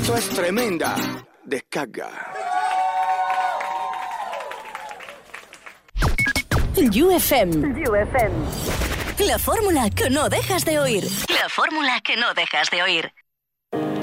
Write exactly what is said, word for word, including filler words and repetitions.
Esto es tremenda descarga. U F M. U F M. La fórmula que no dejas de oír. La fórmula que no dejas de oír.